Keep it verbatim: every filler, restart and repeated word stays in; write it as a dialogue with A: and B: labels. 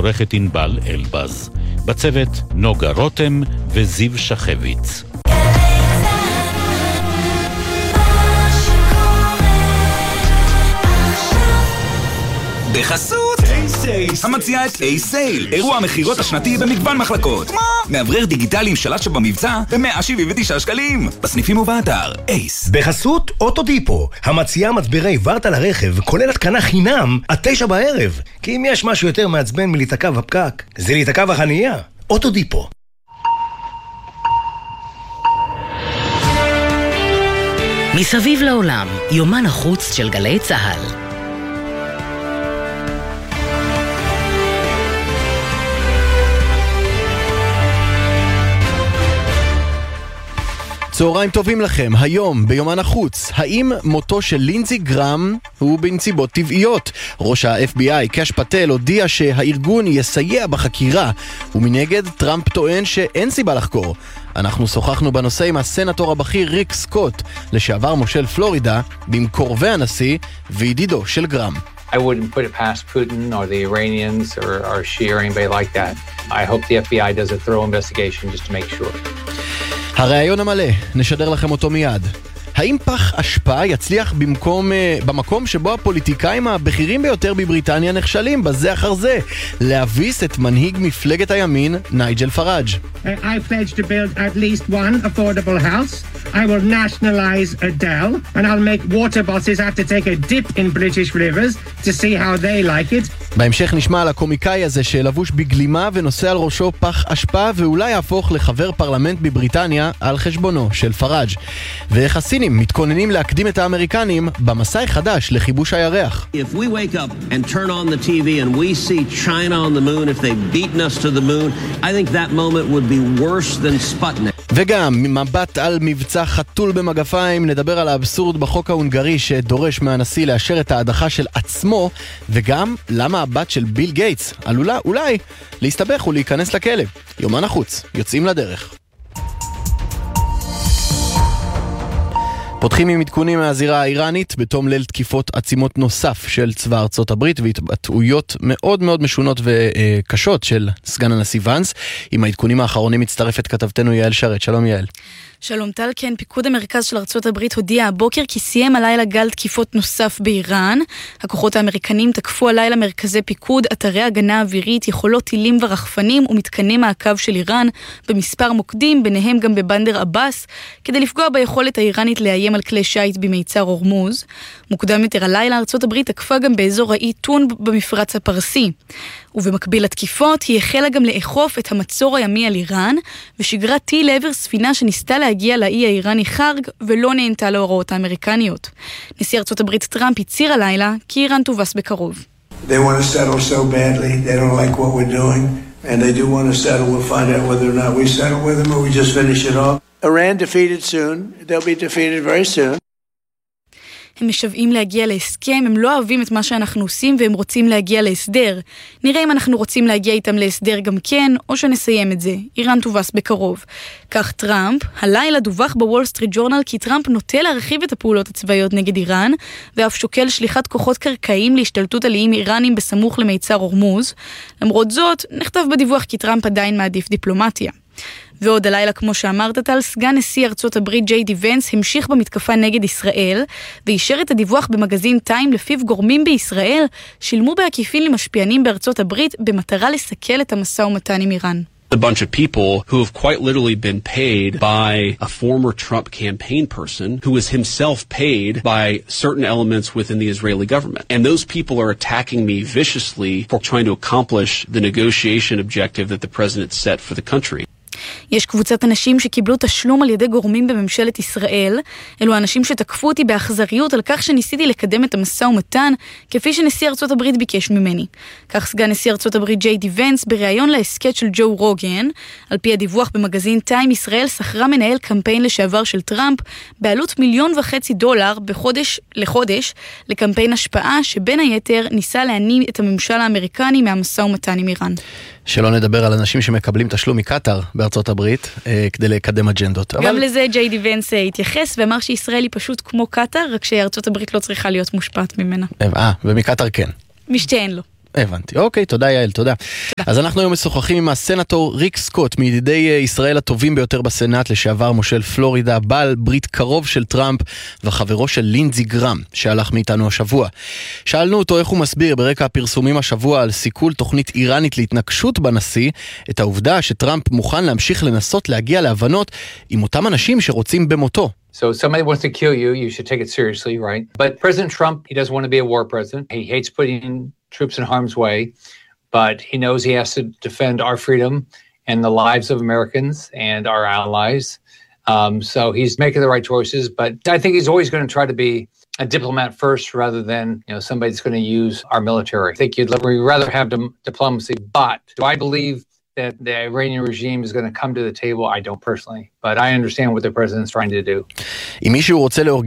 A: עורכת ענבל אלבז. בצוות נוגה רותם וזיו שחביץ.
B: בחסות אייסייל, המציעה את אייסייל, אירוע המחירות השנתי במגוון מחלקות. מה? מאוורר דיגיטלי עם שלט שבמבצע ב-מאה שבעים ותשעה שקלים. בסניפים ובאתר אייס.
C: בחסות אוטודיפו, המציעה מצברי ורטה לרכב, כולל התקנה חינם עד תשע בערב. כי אם יש משהו יותר מעצבן מלהיתקע בפקק, זה להיתקע בחנייה. אוטודיפו.
D: מסביב לעולם, יומן החוץ של גלי צהל.
E: צהריים טובים לכם, היום ביומן החוץ, האם מותו של לינזי גרם הוא בנסיבות טבעיות? ראש ה-אף בי איי קש פטל הודיע שהארגון יסייע בחקירה, ומנגד טראמפ טוען שאין סיבה לחקור. אנחנו שוחחנו בנושא עם הסנטור הבכיר ריק סקוט, לשעבר מושל פלורידה, במקורבי הנשיא וידידו של גרם.
F: I wouldn't put it past Putin or the Iranians or, or Shia or anybody like that. I hope the אף בי איי does a thorough investigation just to make sure.
E: הרעיון המלא, נשדר לכם אותו מיד. האם פח אשפה יצליח במקום, במקום שבו הפוליטיקאים הבכירים ביותר בבריטניה נכשלים בזה אחר זה? להביס את מנהיג מפלגת הימין, נייג'ל פראג'.
G: I pledge to build at least one affordable house. I will nationalize Adele and I'll make water bosses have to take a dip in British rivers to see how they like it.
E: בהמשך נשמע על הקומיקאי הזה שלבוש בגלימה ונושא על ראשו פח אשפה ואולי יהפוך לחבר פרלמנט בבריטניה על חשבונו של פראג'. ואיך הסינים מתכוננים להקדים את האמריקנים במסע החדש לכיבוש הירח.
H: If we wake up and turn on the טי וי and we see China on the moon, if they've beaten us to the moon, I think that moment would be worse than Sputnik.
E: וגם מבט על מבצע חתול במגפיים, נדבר על האבסורד בחוק ההונגרי שדורש מהנשיא לאשר את ההדחה של עצמו, וגם למה הבת של ביל גייטס עלולה אולי להסתבך ולהיכנס לכלא. יומן החוץ, יוצאים לדרך. פותחים עם עדכונים מהזירה האיראנית בתום ליל תקיפות עצימות נוסף של צבא ארצות הברית והתבטאויות מאוד מאוד משונות וקשות של סגן הנשיא ונס. עם העדכונים האחרונים מצטרפת כתבתנו יעל שרת. שלום יעל.
I: שלום טל, כן, פיקוד המרכז של ארצות הברית הודיע הבוקר כי סיים הלילה גל תקיפות נוסף באיראן. הכוחות האמריקנים תקפו הלילה מרכזי פיקוד, אתרי הגנה אווירית, יכולות טילים ורחפנים ומתקני מעקב של איראן במספר מוקדים, ביניהם גם בבנדר אבאס, כדי לפגוע ביכולת האיראנית לאיים על כלי שייט במיצר הורמוז. מוקדם יותר הלילה ארצות הברית תקפה גם באזור האי טון במפרץ הפרסי. ובמקביל לתקיפות היא החלה גם לאכוף את המצור הימי על איראן, ושגרה טיל לעבר ספינה שניסתה להגיע לאי האיראני חרג ולא נענתה להוראות האמריקניות. נשיא ארצות הברית טראמפ הצהיר הלילה כי איראן תובס בקרוב.
J: They want to settle so badly. They don't like what we're doing. And they do want to settle. We'll find out whether or not we settle with them or we just finish it off. Iran defeated soon. They'll be defeated very soon.
I: הם משוועים להגיע להסכם, הם לא אוהבים את מה שאנחנו עושים והם רוצים להגיע להסדר. נראה אם אנחנו רוצים להגיע איתם להסדר גם כן, או שנסיים את זה. איראן תובס בקרוב. כך טראמפ, הלילה דווח בוול סטריט ג'ורנל כי טראמפ נוטה להרחיב את הפעולות הצבאיות נגד איראן, ואף שוקל שליחת כוחות קרקעיים להשתלטות על איים איראנים בסמוך למיצר הורמוז. למרות זאת, נכתב בדיווח כי טראמפ עדיין מעדיף דיפלומטיה. ועוד הלילה, כמו שאמרת טל, סגן נשיא ארצות הברית ג'יי די ונס המשיך במתקפה נגד ישראל, ואישר את הדיווח במגזין טיים לפיו גורמים בישראל שילמו בעקיפין למשפיענים בארצות הברית במטרה לסכל את המשא ומתן עם איראן.
K: A bunch of people who have quite literally been paid by a former Trump campaign person who was himself paid by certain elements within the Israeli government. And those people are attacking me viciously for trying to accomplish the negotiation objective that the president set for the country.
I: יש קבוצת אנשים שקיבלו תשלום על ידי גורמים בממשלת ישראל. אלו האנשים שתקפו אותי באכזריות על כך שניסיתי לקדם את המשא ומתן, כפי שנשיא ארצות הברית ביקש ממני. כך סגן נשיא ארצות הברית ג'יי די ונס בריאיון להסכת של ג'ו רוגן. על פי הדיווח במגזין טיים, ישראל שכרה מנהל קמפיין לשעבר של טראמפ בעלות מיליון וחצי דולר בחודש לחודש לקמפיין השפעה, שבין היתר ניסה להניע את הממשל האמריקני מהמשא ומתן עם איראן.
E: שלא נדבר על אנשים שמקבלים תשלום מקטר בארצות הברית אה, כדי לקדם אג'נדות.
I: גם
E: אבל...
I: לזה ג'יי די ונס התייחס ואמר שישראל היא פשוט כמו קטר, רק שארצות הברית לא צריכה להיות מושפעת ממנה.
E: אה, ומקטר כן.
I: משתיהן לו.
E: הבנתי. אוקיי, תודה יעל, תודה. אז אנחנו היום משוחחים עם הסנטור ריק סקוט, מידידי ישראל הטובים ביותר בסנאט, לשעבר מושל פלורידה, בעל ברית קרוב של טראמפ וחברו של לינזי גרם, שהלך מאיתנו השבוע. שאלנו אותו איך הוא מסביר ברקע הפרסומים השבוע על סיכול תוכנית איראנית להתנקשות בנשיא, את העובדה שטראמפ מוכן להמשיך לנסות להגיע להבנות עם אותם אנשים שרוצים במותו.
F: So if somebody wants to kill you, you should take it seriously, right? But President Trump, he doesn't want to be a war president. He hates putting troops in harm's way, but he knows he has to defend our freedom and the lives of Americans and our allies. Um, so he's making the right choices, but I think he's always going to try to be a diplomat first rather than, you know, somebody that's going to use our military. I think you'd rather have diplomacy, but do I believe that the Iranian regime is going to come to the table? I don't personally, but I understand what the president's trying to do.
E: אם מישהו רוצה